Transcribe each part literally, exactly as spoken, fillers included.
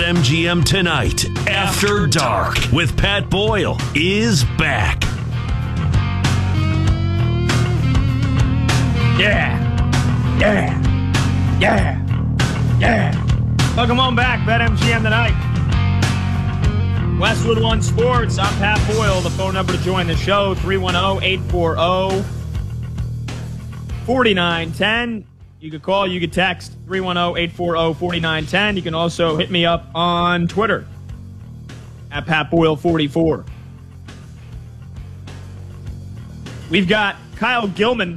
BetMGM Tonight After Dark with Pat Boyle is back. Yeah. Yeah. Yeah. Yeah. Welcome on back, BetMGM Tonight. Westwood One Sports. I'm Pat Boyle. The phone number to join the show, three one zero, eight four zero, four nine one zero. You could call, you could text, three one zero, eight four zero, four nine one zero. You can also hit me up on Twitter at Pat Boyle forty-four. We've got Kyle Gilman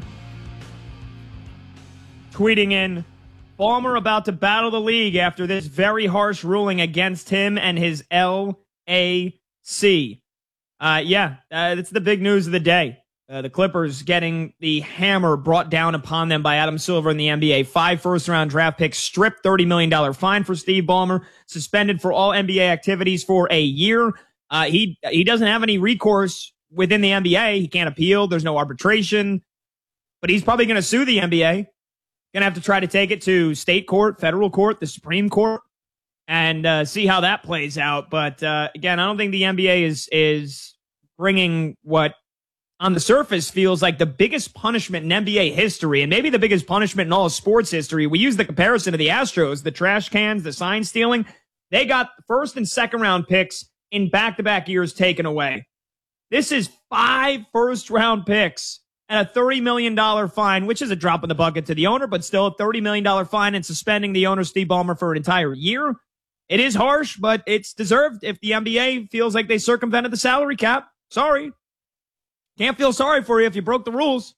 tweeting in, Ballmer about to battle the league after this very harsh ruling against him and his L A C. Uh, yeah, uh, that's the big news of the day. Uh, the Clippers getting the hammer brought down upon them by Adam Silver in the N B A. Five first-round draft picks, stripped, thirty million dollars fine for Steve Ballmer, suspended for all N B A activities for a year. Uh, he he doesn't have any recourse within the N B A. He can't appeal. There's no arbitration. But he's probably going to sue the N B A. Going to have to try to take it to state court, federal court, the Supreme Court, and uh, see how that plays out. But uh, again, I don't think the N B A is is bringing what on the surface feels like the biggest punishment in N B A history, and maybe the biggest punishment in all of sports history. We use the comparison to the Astros, the trash cans, the sign stealing. They got first and second round picks in back-to-back years taken away. This is five first round picks and a thirty million dollars fine, which is a drop in the bucket to the owner, but still a thirty million dollars fine and suspending the owner, Steve Ballmer, for an entire year. It is harsh, but it's deserved if the N B A feels like they circumvented the salary cap. Sorry. Can't feel sorry for you if you broke the rules.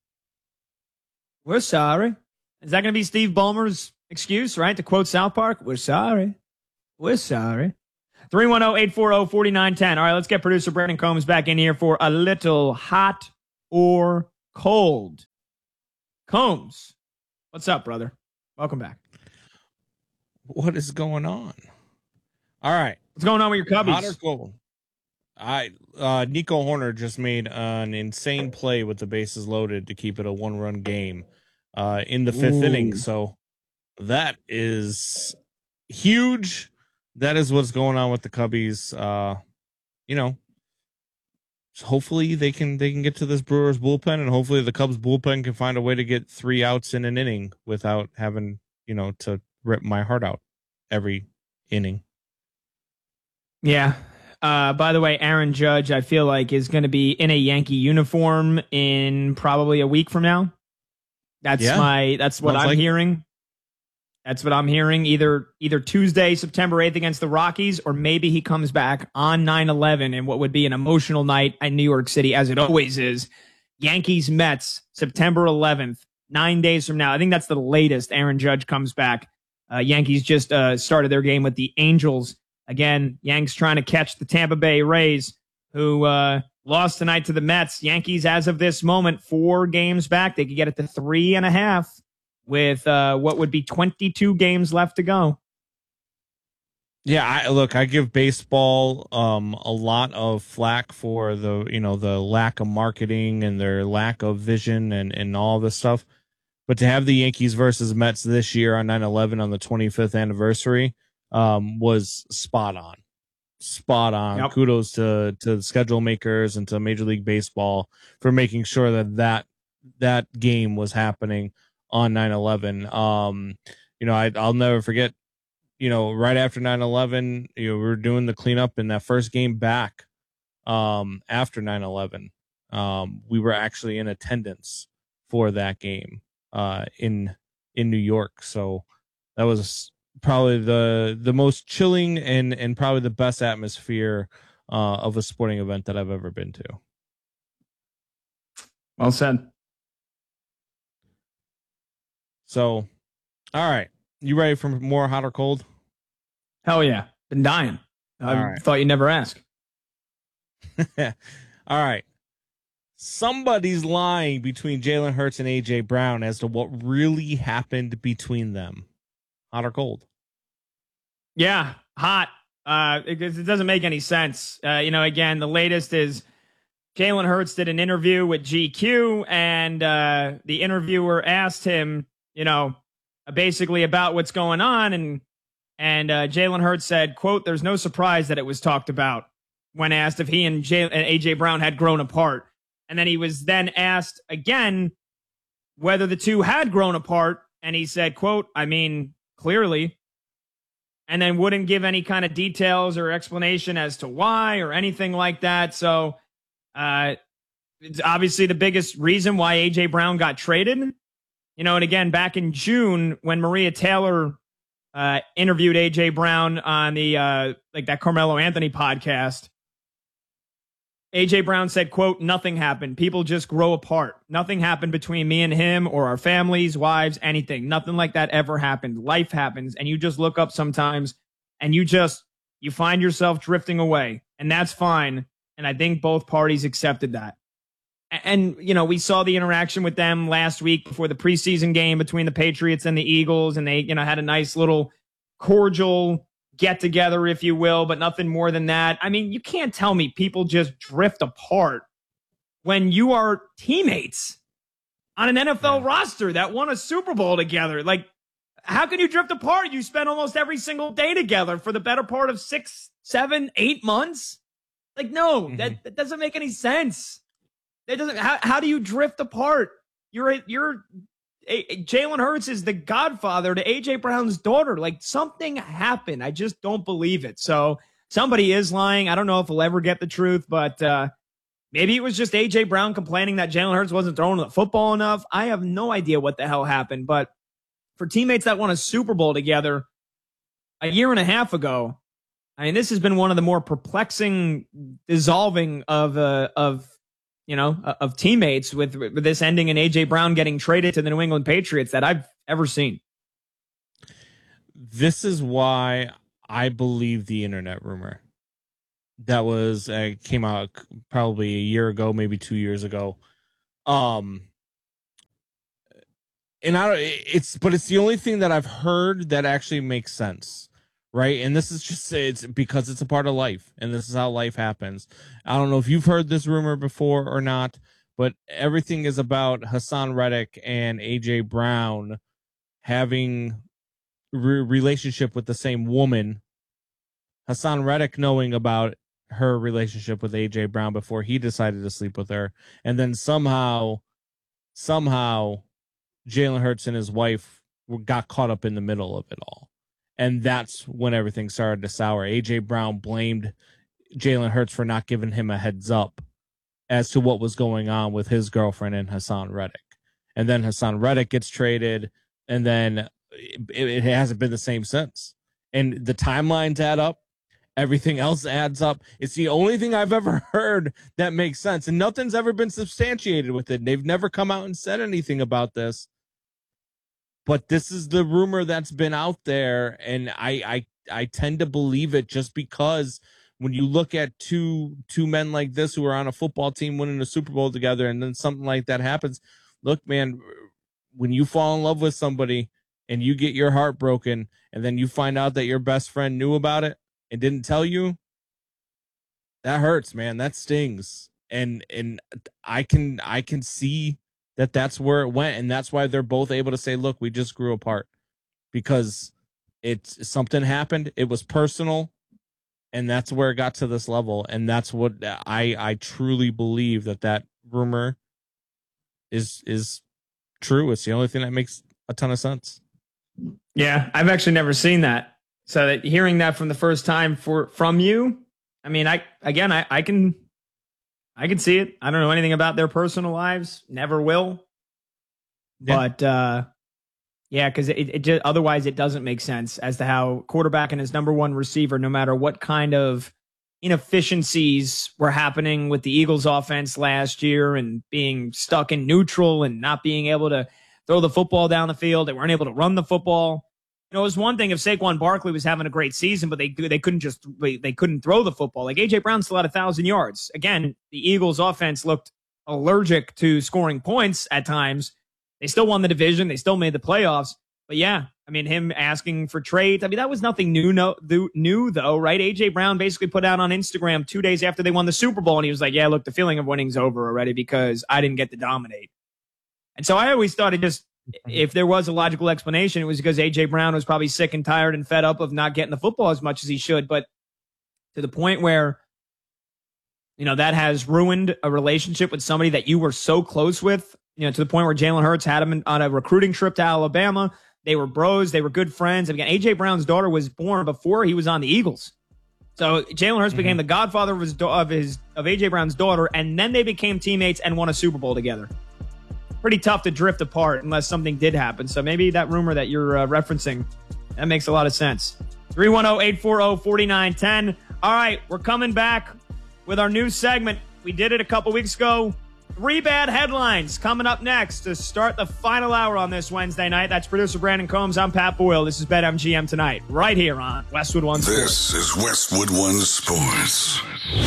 We're sorry. Is that going to be Steve Ballmer's excuse, right? To quote South Park, we're sorry. We're sorry. three one zero, eight four zero, four nine one zero. All right, let's get producer Brandon Combs back in here for a little hot or cold. Combs, what's up, brother? Welcome back. What is going on? All right. What's going on with your Cubbies? Hot or cold? I uh, Nico Horner just made an insane play with the bases loaded to keep it a one-run game uh, in the fifth Ooh. inning. So that is huge. That is what's going on with the Cubbies. Uh, you know, hopefully they can they can get to this Brewers bullpen, and hopefully the Cubs bullpen can find a way to get three outs in an inning without having, you know, to rip my heart out every inning. Yeah. Uh, by the way, Aaron Judge, I feel like, is going to be in a Yankee uniform in probably a week from now. That's yeah. my. That's what Sounds I'm like- hearing. That's what I'm hearing. Either either Tuesday, September eighth against the Rockies, or maybe he comes back on nine eleven in what would be an emotional night in New York City, as it always is. Yankees Mets, September eleventh, nine days from now. I think that's the latest Aaron Judge comes back. Uh, Yankees just uh, started their game with the Angels. Again, Yanks trying to catch the Tampa Bay Rays, who uh, lost tonight to the Mets. Yankees, as of this moment, four games back. They could get it to three and a half with uh, what would be twenty-two games left to go. Yeah, I, look, I give baseball um, a lot of flack for the, you know, the lack of marketing and their lack of vision and, and all this stuff. But to have the Yankees versus Mets this year on nine eleven on the twenty-fifth anniversary um, was spot on. Spot on. Yep. Kudos to, to the schedule makers and to Major League Baseball for making sure that that, that game was happening on nine eleven. Um, you know, I, I'll never forget, you know, right after nine eleven, you know, we were doing the cleanup in that first game back um, after nine eleven. Um, we were actually in attendance for that game uh, in in New York. So that was probably the the most chilling and, and probably the best atmosphere uh, of a sporting event that I've ever been to. Well said. So, all right. You ready for more hot or cold? Hell yeah. Been dying. I right. thought you'd never ask. All right. Somebody's lying between Jalen Hurts and A J Brown as to what really happened between them. Hot or cold? Yeah, hot. Uh, it, it doesn't make any sense. Uh, you know, again, the latest is Jalen Hurts did an interview with G Q, and uh, the interviewer asked him, you know, basically about what's going on, and And uh, Jalen Hurts said, quote, "There's no surprise that it was talked about," when asked if he and, J- and A J Brown had grown apart. And then he was then asked again whether the two had grown apart. And he said, quote, "I mean, clearly," and then wouldn't give any kind of details or explanation as to why or anything like that. So uh, it's obviously the biggest reason why A J Brown got traded. You know, and again, back in June when Maria Taylor uh, interviewed A J Brown on the uh, like that Carmelo Anthony podcast, A J Brown said, quote, "Nothing happened. People just grow apart. Nothing happened between me and him or our families, wives, anything. Nothing like that ever happened. Life happens. And you just look up sometimes and you just, you find yourself drifting away. And that's fine." And I think both parties accepted that. And, you know, we saw the interaction with them last week before the preseason game between the Patriots and the Eagles. And they, you know, had a nice little cordial get together, if you will, but nothing more than that. I mean, you can't tell me people just drift apart when you are teammates on an N F L yeah. roster that won a Super Bowl together. Like, how can you drift apart? You spend almost every single day together for the better part of six, seven, eight months. Like, no, mm-hmm. that, that doesn't make any sense. That doesn't. How, how do you drift apart? You're a, you're a, Jalen Hurts is the godfather to A J Brown's daughter. Like, something happened. I just don't believe it. So somebody is lying. I don't know if we'll ever get the truth, but uh, maybe it was just A J Brown complaining that Jalen Hurts wasn't throwing the football enough. I have no idea what the hell happened. But for teammates that won a Super Bowl together a year and a half ago, I mean, this has been one of the more perplexing dissolving of uh, of. you know, of teammates with, with this ending and A J Brown getting traded to the New England Patriots that I've ever seen. This is why I believe the internet rumor that was uh, came out probably a year ago, maybe two years ago. Um, and I it's but it's the only thing that I've heard that actually makes sense. Right. And this is just it's because it's a part of life and this is how life happens. I don't know if you've heard this rumor before or not, but everything is about Hassan Reddick and A J Brown having re- relationship with the same woman. Hassan Reddick knowing about her relationship with A J Brown before he decided to sleep with her. And then somehow, somehow Jalen Hurts and his wife got caught up in the middle of it all. And that's when everything started to sour. A J Brown blamed Jalen Hurts for not giving him a heads up as to what was going on with his girlfriend and Hassan Reddick. And then Hassan Reddick gets traded, and then it, it hasn't been the same since. And the timelines add up. Everything else adds up. It's the only thing I've ever heard that makes sense. And nothing's ever been substantiated with it. They've never come out and said anything about this. But this is the rumor that's been out there, and I, I I tend to believe it just because when you look at two two men like this who are on a football team winning a Super Bowl together, and then something like that happens, look, man, when you fall in love with somebody and you get your heart broken, and then you find out that your best friend knew about it and didn't tell you, that hurts, man. That stings, and and I can I can see that that's where it went, and that's why they're both able to say, look, we just grew apart because it's something happened. It was personal, and that's where it got to this level, and that's what I I truly believe that that rumor is is true. It's the only thing that makes a ton of sense. Yeah, I've actually never seen that. So that hearing that from the first time for from you, I mean, I again, I, I can I can see it. I don't know anything about their personal lives. Never will. Yeah. But uh, yeah, because it, it just otherwise it doesn't make sense as to how quarterback and his number one receiver, no matter what kind of inefficiencies were happening with the Eagles offense last year and being stuck in neutral and not being able to throw the football down the field. They weren't able to run the football. You know, it was one thing if Saquon Barkley was having a great season, but they they couldn't just they, they couldn't throw the football. Like A J Brown still had a thousand yards. Again, the Eagles offense looked allergic to scoring points at times. They still won the division. They still made the playoffs. But yeah, I mean, him asking for trades. I mean, that was nothing new, no, new though, right? A J Brown basically put out on Instagram two days after they won the Super Bowl, and he was like, "Yeah, look, the feeling of winning's over already because I didn't get to dominate." And so I always thought it just if there was a logical explanation, it was because A J Brown was probably sick and tired and fed up of not getting the football as much as he should. But to the point where, you know, that has ruined a relationship with somebody that you were so close with, you know, to the point where Jalen Hurts had him on a recruiting trip to Alabama. They were bros. They were good friends. Again, A J Brown's daughter was born before he was on the Eagles. So Jalen Hurts mm-hmm. became the godfather of his, of his of A J Brown's daughter, and then they became teammates and won a Super Bowl together. Pretty tough to drift apart unless something did happen. So maybe that rumor that you're uh, referencing, that makes a lot of sense. three one zero, eight four zero, four nine one zero. All right, we're coming back with our new segment. We did it a couple weeks ago. Three bad headlines coming up next to start the final hour on this Wednesday night. That's producer Brandon Combs. I'm Pat Boyle. This is BetMGM Tonight, right here on Westwood One Sports. This is Westwood One Sports.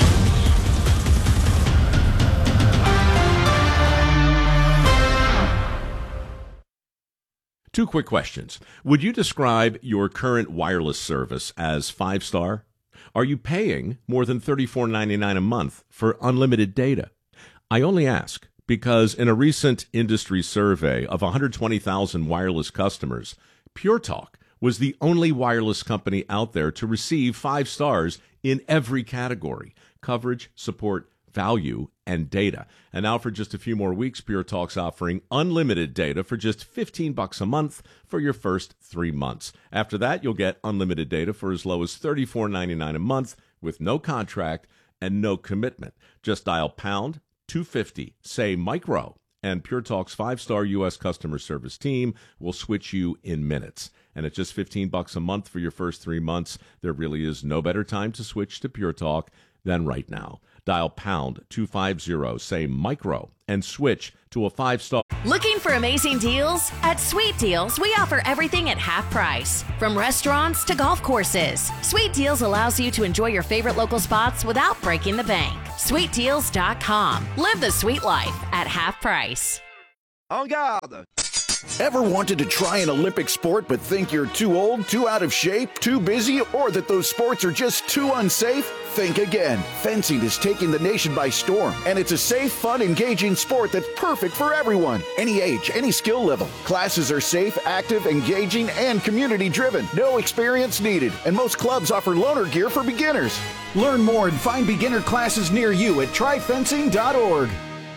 Two quick questions. Would you describe your current wireless service as five-star? Are you paying more than thirty-four ninety-nine a month for unlimited data? I only ask because in a recent industry survey of one hundred twenty thousand wireless customers, Pure Talk was the only wireless company out there to receive five stars in every category: coverage, support, value, and data. And now for just a few more weeks, Pure Talk's offering unlimited data for just fifteen bucks a month for your first three months. After that, you'll get unlimited data for as low as thirty-four ninety-nine a month with no contract and no commitment. Just dial pound two fifty, say micro, and Pure Talk's five-star U S customer service team will switch you in minutes. And at just fifteen bucks a month for your first three months, there really is no better time to switch to Pure Talk than right now. Dial pound two fifty, say micro, and switch to a five-star. Looking for amazing deals? At Sweet Deals, we offer everything at half price. From restaurants to golf courses, Sweet Deals allows you to enjoy your favorite local spots without breaking the bank. sweet deals dot com. Live the sweet life at half price. En garde! Ever wanted to try an Olympic sport but think you're too old, too out of shape, too busy, or that those sports are just too unsafe? Think again. Fencing is taking the nation by storm, and it's a safe, fun, engaging sport that's perfect for everyone. Any age, any skill level. Classes are safe, active, engaging, and community-driven. No experience needed, and most clubs offer loaner gear for beginners. Learn more and find beginner classes near you at try fencing dot org.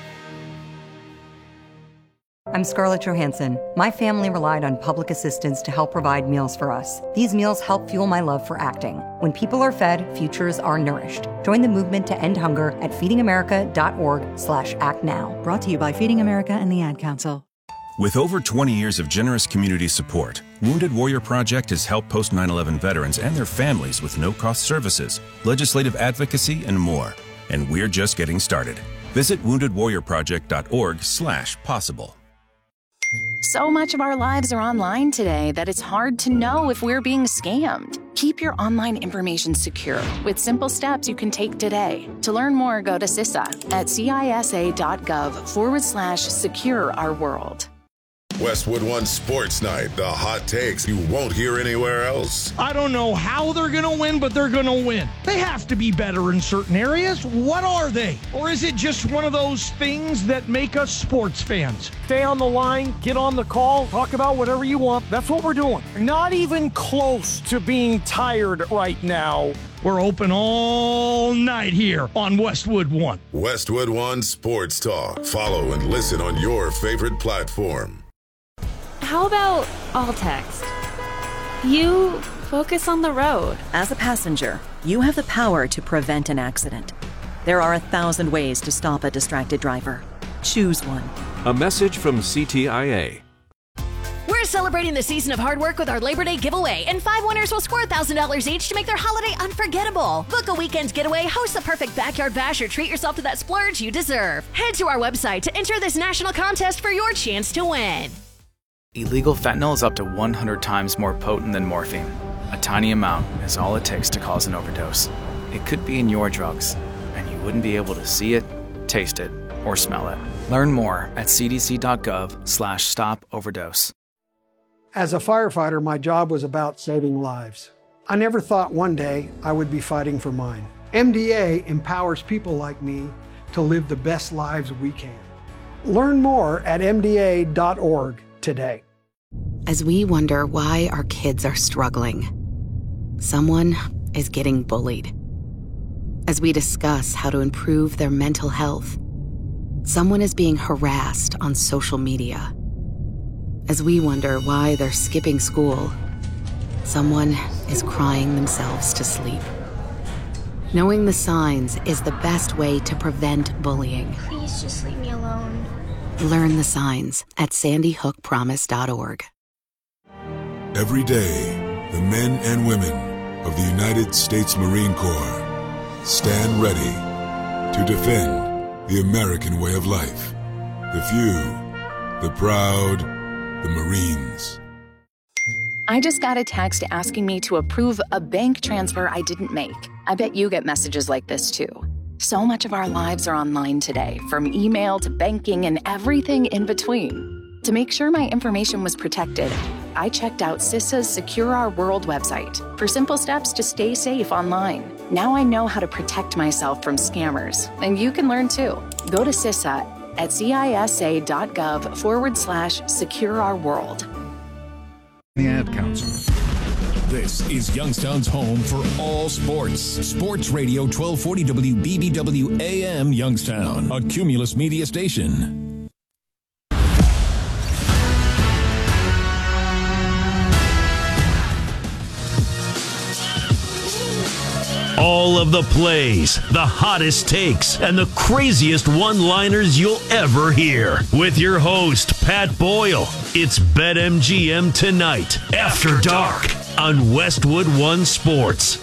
I'm Scarlett Johansson. My family relied on public assistance to help provide meals for us. These meals help fuel my love for acting. When people are fed, futures are nourished. Join the movement to end hunger at feeding america dot org slash act now. Brought to you by Feeding America and the Ad Council. With over twenty years of generous community support, Wounded Warrior Project has helped post nine eleven veterans and their families with no-cost services, legislative advocacy, and more. And we're just getting started. Visit wounded warrior project dot org slash possible. So much of our lives are online today that it's hard to know if we're being scammed. Keep your online information secure with simple steps you can take today. To learn more, go to C I S A at C I S A dot gov forward slash secure our world. Westwood One Sports Night, the hot takes you won't hear anywhere else. I don't know how they're going to win, but they're going to win. They have to be better in certain areas. What are they? Or is it just one of those things that make us sports fans? Stay on the line, get on the call, talk about whatever you want. That's what we're doing. Not even close to being tired right now. We're open all night here on Westwood One. Westwood One Sports Talk. Follow and listen on your favorite platform. How about all text? You focus on the road. As a passenger, you have the power to prevent an accident. There are a thousand ways to stop a distracted driver. Choose one. A message from C T I A. We're celebrating the season of hard work with our Labor Day giveaway, and five winners will score one thousand dollars each to make their holiday unforgettable. Book a weekend getaway, host the perfect backyard bash, or treat yourself to that splurge you deserve. Head to our website to enter this national contest for your chance to win. Illegal fentanyl is up to one hundred times more potent than morphine. A tiny amount is all it takes to cause an overdose. It could be in your drugs, and you wouldn't be able to see it, taste it, or smell it. Learn more at c d c dot gov slash stop overdose. As a firefighter, my job was about saving lives. I never thought one day I would be fighting for mine. M D A empowers people like me to live the best lives we can. Learn more at m d a dot org. today. As we wonder why our kids are struggling, someone is getting bullied. As we discuss how to improve their mental health, someone is being harassed on social media. As we wonder why they're skipping school, someone is crying themselves to sleep. Knowing the signs is the best way to prevent bullying. Please just leave me alone. Learn the signs at sandy hook promise dot org. Every day, the men and women of the United States Marine Corps stand ready to defend the American way of life. The few, the proud, the Marines. I just got a text asking me to approve a bank transfer I didn't make. I bet you get messages like this too. So much of our lives are online today, from email to banking and everything in between. To make sure my information was protected, I checked out CISA's Secure Our World website for simple steps to stay safe online. Now I know how to protect myself from scammers, and you can learn too. Go to CISA at cisa.gov forward slash secure our world. The Ad Council. This is Youngstown's home for all sports. Sports Radio twelve forty W B B W A M Youngstown, a Cumulus media station. All of the plays, the hottest takes, and the craziest one-liners you'll ever hear. With your host, Pat Boyle. It's BetMGM Tonight, After Dark, on Westwood One Sports.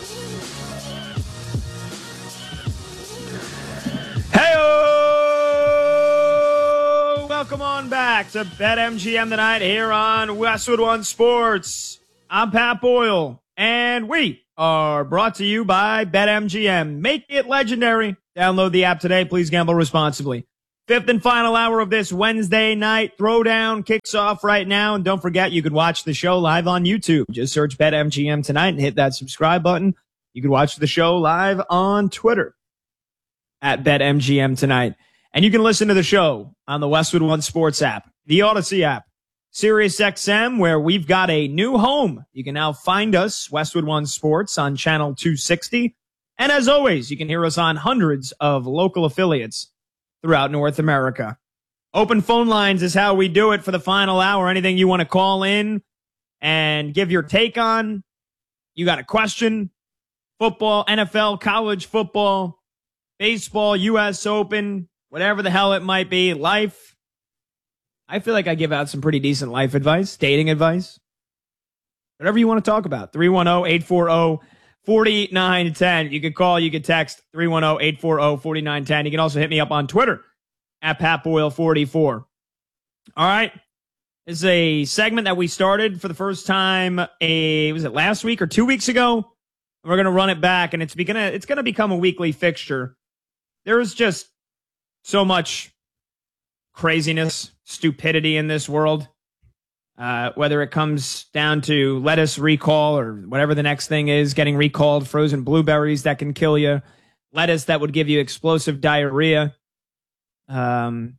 Hey-o! Welcome on back to BetMGM Tonight here on Westwood One Sports. I'm Pat Boyle, and we are brought to you by BetMGM. Make it legendary. Download the app today. Please gamble responsibly. Fifth and final hour of this Wednesday night throwdown kicks off right now. And don't forget, you can watch the show live on YouTube. Just search BetMGM Tonight and hit that subscribe button. You can watch the show live on Twitter at BetMGM Tonight. And you can listen to the show on the Westwood One Sports app, the Odyssey app, SiriusXM, where we've got a new home. You can now find us, Westwood One Sports, on channel two sixty. And as always, you can hear us on hundreds of local affiliates throughout North America. Open phone lines is how we do it for the final hour. Anything you want to call in and give your take on, you got a question, football, N F L, college football, baseball, U S Open, whatever the hell it might be, life. I feel like I give out some pretty decent life advice, dating advice, whatever you want to talk about. three one zero, eight four zero, four nine one zero. You can call, you can text three one zero, eight four zero, four nine one zero. You can also hit me up on Twitter at Pat Boyle forty-four. All right. This is a segment that we started for the first time, a, was it last week or two weeks ago? We're going to run it back, and it's gonna, it's going to become a weekly fixture. There's just so much craziness, stupidity in this world, uh, whether it comes down to lettuce recall or whatever the next thing is, getting recalled, frozen blueberries that can kill you, lettuce that would give you explosive diarrhea, um,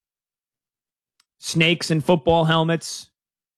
snakes in football helmets,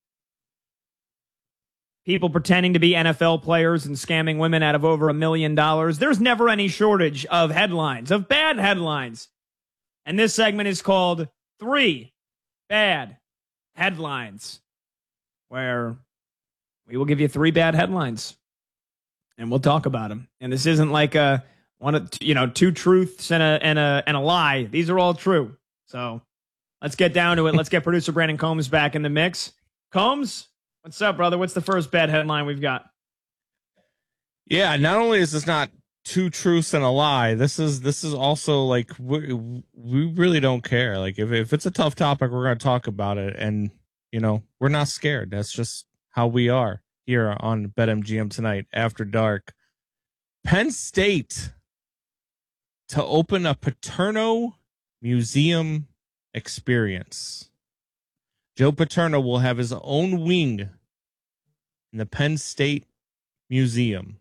people pretending to be N F L players and scamming women out of over a million dollars. There's never any shortage of headlines, of bad headlines. And this segment is called Three Bad Headlines, where we will give you three bad headlines and we'll talk about them. And this isn't like a one of, you know, two truths and a and a and a lie. These are all true. So let's get down to it. Let's get producer Brandon Combs back in the mix. Combs, what's up, brother? What's the first bad headline we've got? Yeah, not only is this not two truths and a lie, this is this is also like we, we really don't care. Like if, if it's a tough topic, we're going to talk about it, and you know, we're not scared. That's just how we are here on BetMGM Tonight After Dark. Penn State to open a Paterno Museum experience. Joe Paterno will have his own wing in the Penn State Museum.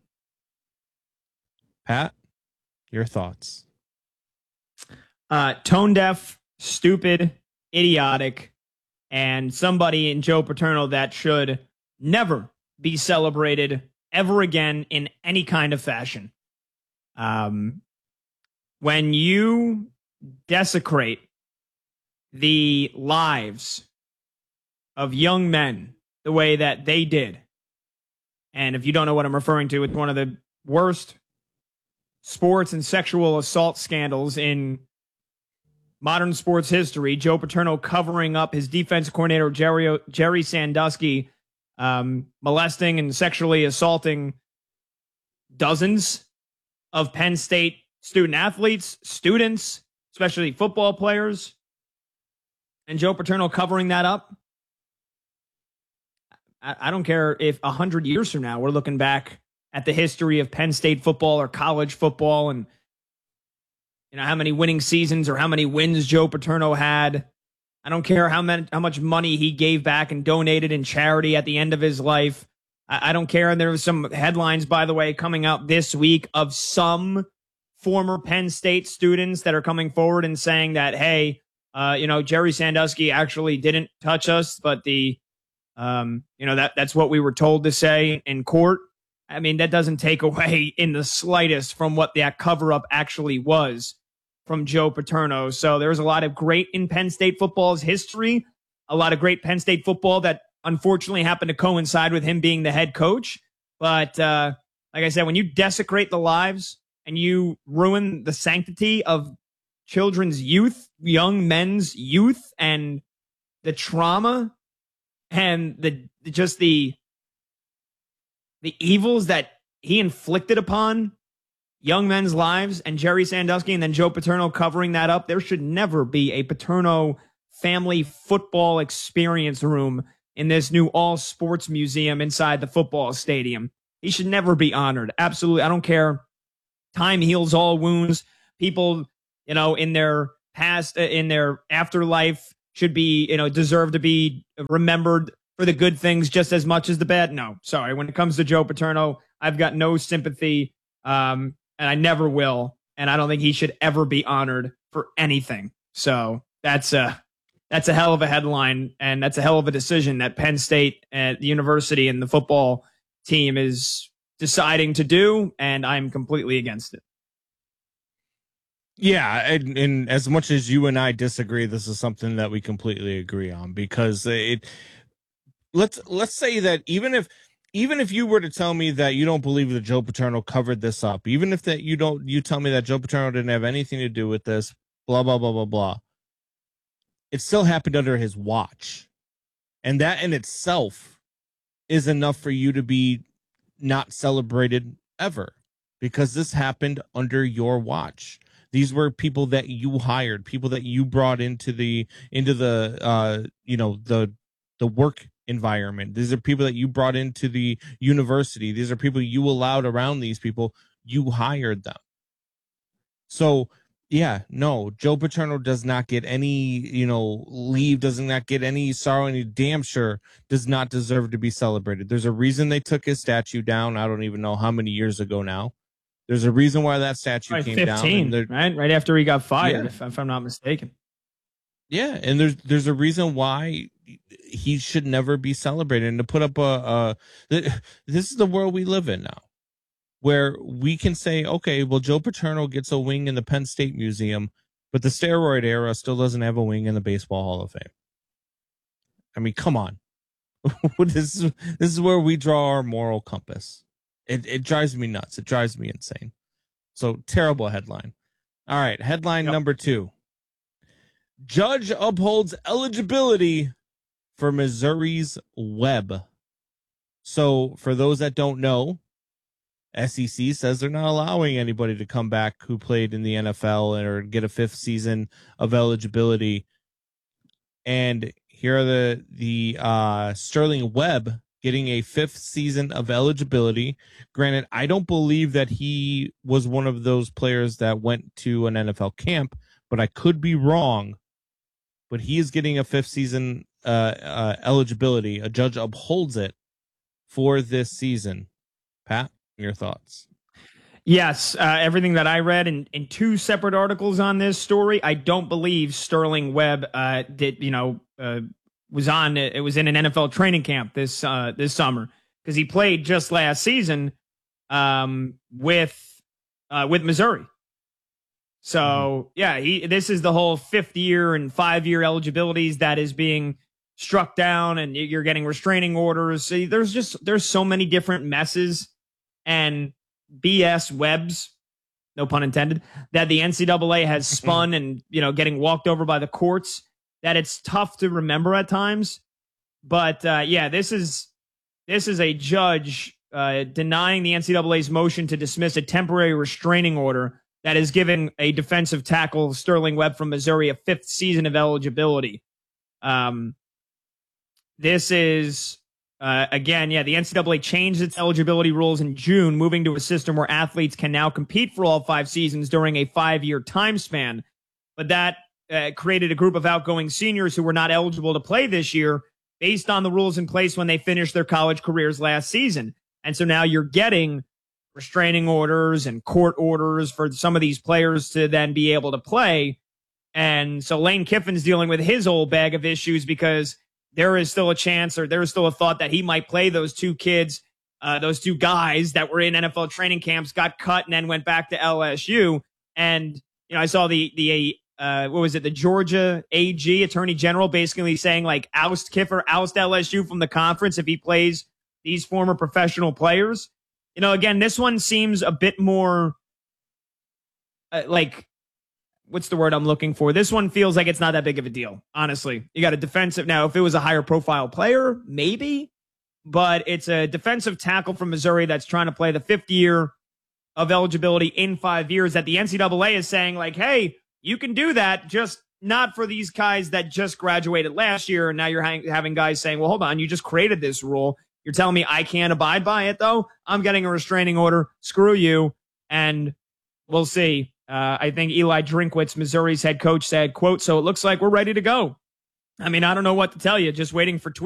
Pat, your thoughts? Uh, tone deaf, stupid, idiotic, and somebody in Joe Paterno that should never be celebrated ever again in any kind of fashion. Um, when you desecrate the lives of young men the way that they did, and if you don't know what I'm referring to, it's one of the worst sports and sexual assault scandals in modern sports history. Joe Paterno covering up his defensive coordinator, Jerry, Jerry Sandusky, um, molesting and sexually assaulting dozens of Penn State student athletes, students, especially football players, and Joe Paterno covering that up. I, I don't care if a hundred years from now we're looking back at the history of Penn State football or college football and you know how many winning seasons or how many wins Joe Paterno had. I don't care how many, how much money he gave back and donated in charity at the end of his life. I, I don't care. And there was some headlines, by the way, coming out this week of some former Penn State students that are coming forward and saying that, hey, uh, you know, Jerry Sandusky actually didn't touch us, but the, um, you know, that that's what we were told to say in court. I mean, that doesn't take away in the slightest from what that cover-up actually was from Joe Paterno. So there's a lot of great in Penn State football's history, a lot of great Penn State football that unfortunately happened to coincide with him being the head coach. But uh, like I said, when you desecrate the lives and you ruin the sanctity of children's youth, young men's youth, and the trauma and the just the the evils that he inflicted upon young men's lives, and Jerry Sandusky and then Joe Paterno covering that up, there should never be a Paterno family football experience room in this new all sports museum inside the football stadium. He should never be honored. Absolutely. I don't care. Time heals all wounds. People, you know, in their past, in their afterlife should be, you know, deserve to be remembered for the good things just as much as the bad. No, sorry. When it comes to Joe Paterno, I've got no sympathy, um, and I never will. And I don't think he should ever be honored for anything. So that's a, that's a hell of a headline, and that's a hell of a decision that Penn State at the university and the football team is deciding to do, and I'm completely against it. Yeah, and, and as much as you and I disagree, this is something that we completely agree on, because it let's let's say that even if even if you were to tell me that you don't believe that Joe Paterno covered this up, even if that you don't you tell me that Joe Paterno didn't have anything to do with this, blah blah blah blah blah, it still happened under his watch, and that in itself is enough for you to be not celebrated ever, because this happened under your watch. These were people that you hired, people that you brought into the into the uh you know the the work environment. These are people that you brought into the university. These are people you allowed around these people. You hired them. So yeah, no, Joe Paterno does not get any, you know, leave, does not get any sorrow, and he damn sure does not deserve to be celebrated. There's a reason they took his statue down. I don't even know how many years ago now. There's a reason why that statue right, came fifteen, down. Right? Right after he got fired, yeah. if, if I'm not mistaken. Yeah, and there's there's a reason why he should never be celebrated. And to put up a, a this is the world we live in now, where we can say, okay, well, Joe Paterno gets a wing in the Penn State Museum, but the steroid era still doesn't have a wing in the Baseball Hall of Fame. I mean, come on. this is this is where we draw our moral compass. It it drives me nuts. It drives me insane. So terrible headline. All right, headline yep. number two. Judge upholds eligibility for Missouri's Webb. So for those that don't know, S E C says they're not allowing anybody to come back who played in the N F L or get a fifth season of eligibility. And here are the the uh, Sterling Webb getting a fifth season of eligibility. Granted, I don't believe that he was one of those players that went to an N F L camp, but I could be wrong. But he is getting a fifth season uh, uh, eligibility. A judge upholds it for this season. Pat, your thoughts? Yes, uh, everything that I read in, in two separate articles on this story, I don't believe Sterling Webb uh, did, you know, uh, was on. It was in an N F L training camp this uh, this summer because he played just last season um, with uh, with Missouri. So mm-hmm. yeah, he this is the whole fifth year and five year eligibilities that is being struck down, and you're getting restraining orders. So there's just there's so many different messes and B S webs, no pun intended, that the N C double A has spun and, you know, getting walked over by the courts, that it's tough to remember at times. But uh, yeah, this is this is a judge uh, denying the N C double A's motion to dismiss a temporary restraining order that is giving a defensive tackle, Sterling Webb from Missouri, a fifth season of eligibility. Um, this is... Uh, again, yeah, the N C double A changed its eligibility rules in June, moving to a system where athletes can now compete for all five seasons during a five-year time span. But that uh, created a group of outgoing seniors who were not eligible to play this year based on the rules in place when they finished their college careers last season. And so now you're getting restraining orders and court orders for some of these players to then be able to play. And so Lane Kiffin's dealing with his old bag of issues because there is still a chance, or there is still a thought that he might play those two kids, uh, those two guys that were in N F L training camps, got cut, and then went back to L S U. And, you know, I saw the, the uh, what was it, the Georgia A G, Attorney General, basically saying, like, oust Kiffer, oust L S U from the conference if he plays these former professional players. You know, again, this one seems a bit more, uh, like, what's the word I'm looking for? This one feels like it's not that big of a deal, honestly. You got a defensive. Now, if it was a higher profile player, maybe, but it's a defensive tackle from Missouri that's trying to play the fifth year of eligibility in five years that the N C double A is saying, like, hey, you can do that, just not for these guys that just graduated last year. And now you're ha- having guys saying, well, hold on, you just created this rule. You're telling me I can't abide by it, though? I'm getting a restraining order. Screw you. And we'll see. Uh, I think Eli Drinkwitz, Missouri's head coach, said, quote, so it looks like we're ready to go. I mean, I don't know what to tell you. Just waiting for tweets.